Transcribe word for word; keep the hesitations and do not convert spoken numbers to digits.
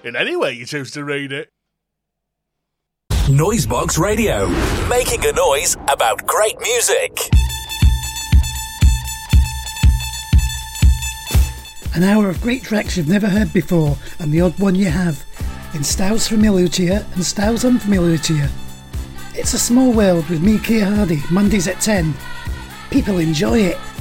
in any way you choose to read it. Noisebox Radio, making a noise about great music. An hour of great tracks you've never heard before, and the odd one you have, in styles familiar to you and styles unfamiliar to you. It's a small world with me, Keir Hardy, Mondays at ten. People enjoy it.